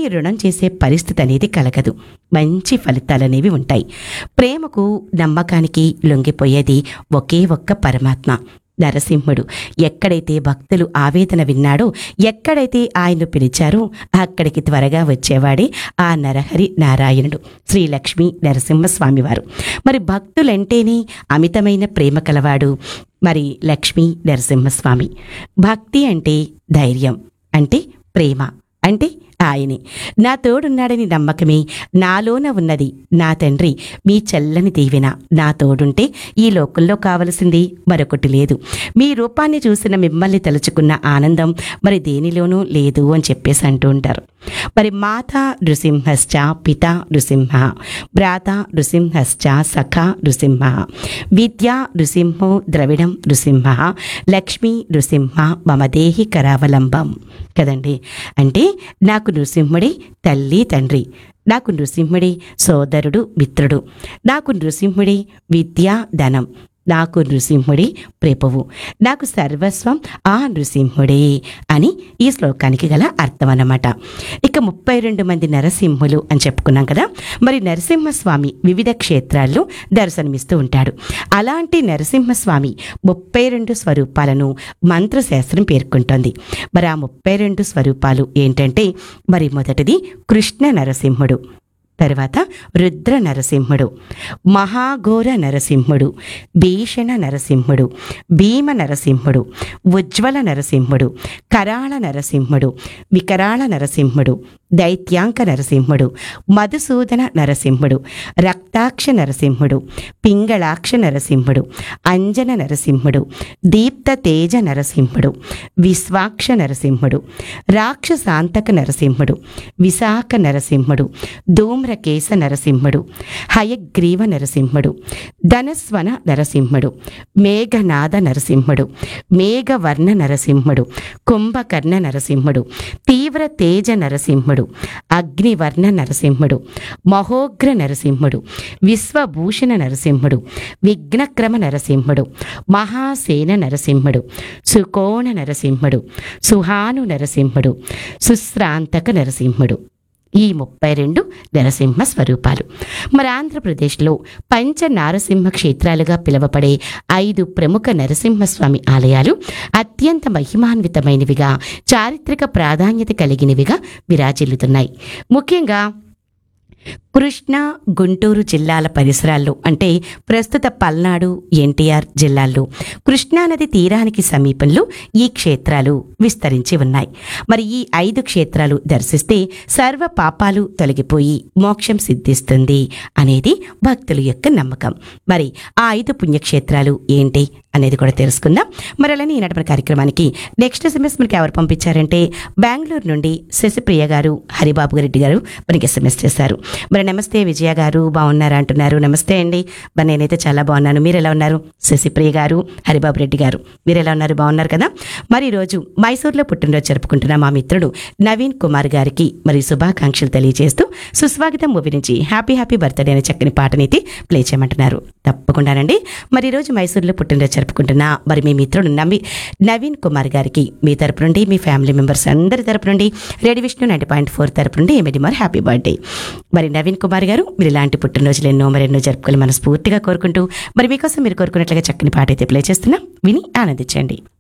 రుణం చేసే పరిస్థితి అనేది కలగదు. మంచి ఫలితాలనేవి ఉంటాయి. ప్రేమకు నమ్మకానికి లొంగిపోయేది ఒకే ఒక్క పరమాత్మ నరసింహుడు. ఎక్కడైతే భక్తులు ఆవేదన విన్నాడో, ఎక్కడైతే ఆయన్ను పిలిచారో అక్కడికి త్వరగా వచ్చేవాడే ఆ నరహరి నారాయణుడు శ్రీ లక్ష్మీ నరసింహస్వామివారు. మరి భక్తులంటేనే అమితమైన ప్రేమ కలవాడు మరి లక్ష్మీ నరసింహస్వామి. భక్తి అంటే ధైర్యం, అంటే ప్రేమ, అంటే ఆయనే. నా తోడున్నాడని నమ్మకమే నాలోన ఉన్నది నా తండ్రి మీ చల్లని దీవెన. నా తోడుంటే ఈ లోకంలో కావలసింది మరొకటి లేదు. మీ రూపాన్ని చూసిన మిమ్మల్ని తలుచుకున్న ఆనందం మరి దేనిలోనూ లేదు అని చెప్పేసి అంటూ ఉంటారు. మరి మాతా నృసింహశ్చ పితా నృసింహ భ్రాత నృసింహశ్చ సఖా నృసింహ విద్యా నృసింహో ద్రవిడం నృసింహ లక్ష్మీ నృసింహ మమ దేహి కరావలంబం. కదండి, అంటే నాకు నృసింహుడే తల్లి తండ్రి, నాకు నృసింహుడే సోదరుడు మిత్రుడు, నాకు నృసింహుడే విద్యా ధనం, నాకు నృసింహుడే ప్రభువు, నాకు సర్వస్వం ఆ నృసింహుడే అని ఈ శ్లోకానికి గల అర్థం అన్నమాట. ఇక 32 మంది నరసింహులు అని చెప్పుకున్నాం కదా. మరి నరసింహస్వామి వివిధ క్షేత్రాల్లో దర్శనమిస్తూ ఉంటాడు. అలాంటి నరసింహస్వామి 32 స్వరూపాలను మంత్రశాస్త్రం పేర్కొంటోంది. మరి ఆ 32 స్వరూపాలు ఏంటంటే, మరి మొదటిది కృష్ణ నరసింహుడు, తర్వాత రుద్ర నరసింహుడు, మహాఘోర నరసింహుడు, భీషణ నరసింహుడు, భీమ నరసింహుడు, ఉజ్వల నరసింహుడు, కరాళ నరసింహుడు, వికరాళ నరసింహుడు, దైత్యాంక నరసింహుడు, మధుసూదన నరసింహుడు, రక్తాక్ష నరసింహుడు, పింగళాక్ష నరసింహుడు, అంజన నరసింహుడు, దీప్త తేజ నరసింహుడు, విశ్వాక్ష నరసింహుడు, రాక్షసాంతక నరసింహుడు, విశాఖ నరసింహుడు, ధూమ్రకేశ నరసింహుడు, హయగ్రీవ నరసింహుడు, ధనస్వన నరసింహుడు, మేఘనాద నరసింహుడు, మేఘవర్ణ నరసింహుడు, కుంభకర్ణ నరసింహుడు, తీవ్ర తేజ నరసింహుడు, అగ్నివర్ణ నరసింహుడు, మహోగ్ర నరసింహుడు, విశ్వభూషణ నరసింహుడు, విఘ్నక్రమ నరసింహుడు, మహాసేన నరసింహుడు, సుకోణ నరసింహుడు, సుహాను నరసింహుడు, సుశ్రాంతక నరసింహుడు. ఈ 32 నరసింహ స్వరూపాలు. మరి ఆంధ్రప్రదేశ్లో పంచ నారసింహ క్షేత్రాలుగా పిలువబడే 5 ప్రముఖ నరసింహస్వామి ఆలయాలు అత్యంత మహిమాన్వితమైనవిగా, చారిత్రక ప్రాధాన్యత కలిగినవిగా విరాజిల్లుతున్నాయి. ముఖ్యంగా కృష్ణా, గుంటూరు జిల్లాల పరిసరాల్లో, అంటే ప్రస్తుత పల్నాడు, ఎన్టీఆర్ జిల్లాల్లో కృష్ణానది తీరానికి సమీపంలో ఈ క్షేత్రాలు విస్తరించి ఉన్నాయి. మరి ఈ 5 క్షేత్రాలు దర్శిస్తే సర్వ పాపాలు తొలగిపోయి మోక్షం సిద్ధిస్తుంది అనేది భక్తుల యొక్క నమ్మకం. మరి ఆ 5 పుణ్యక్షేత్రాలు ఏంటి అనేది కూడా తెలుసుకుందాం. మరి అలానే ఈనాటి మన కార్యక్రమానికి నెక్స్ట్ SMS మనకి ఎవరు పంపించారంటే, బెంగళూరు నుండి శశిప్రియ గారు, హరిబాబు రెడ్డి గారు మనకి SMS చేశారు. మరి నమస్తే విజయ గారు, బాగున్నారా అంటున్నారు. నమస్తే అండి, మరి నేనైతే చాలా బాగున్నాను. మీరు ఎలా ఉన్నారు? శశిప్రియ గారు, హరిబాబు రెడ్డి గారు, మీరు ఎలా ఉన్నారు? బాగున్నారు కదా. మరి ఈరోజు మైసూర్లో పుట్టినరోజు జరుపుకుంటున్న మా మిత్రుడు నవీన్ కుమార్ గారికి మరి శుభాకాంక్షలు తెలియజేస్తూ సుస్వాగతం మూవీ నుంచి హ్యాపీ హ్యాపీ బర్త్డే అనే చక్కని పాటనైతే ప్లే చేయమంటున్నారు. తప్పకుండానండి. మరి ఈరోజు మైసూర్లో పుట్టినరోజు జరుపుకుంటున్న మరి మీ మిత్రుడు నవీన్ కుమార్ గారికి మీ తరపు నుండి, మీ ఫ్యామిలీ మెంబర్స్ అందరి తరపు నుండి, రేడియో విష్ణు 90.4 తరపు నుండి ఏమిటి మరి హ్యాపీ బర్త్డే. మరి నవీన్ కుమార్ గారు, మీరు ఇలాంటి పుట్టినరోజులు ఎన్నో జరుపుకోవాలి మనస్ఫూర్తిగా కోరుకుంటూ, మరి మీకోసం మీరు కోరుకున్నట్లుగా చక్కని పాట అయితే ప్లే చేస్తున్నా, విని ఆనందించండి.